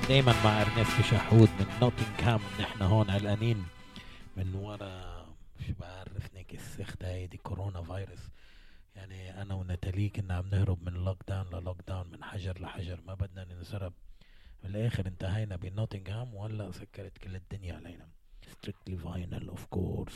دايما مع ارنست شحود من نوتنغهام. نحن هون قلقانين من ورا، مش بعرف نيك السخت هاي دي كورونا فيروس. يعني انا ونتالي كنا عم نهرب من لوك داون للوك داون، من حجر لحجر، ما بدنا ننسرب. بالاخر انتهينا بنوتنغهام وهلا سكرت كل الدنيا علينا. ستريكتلي فاينل اوف كورس.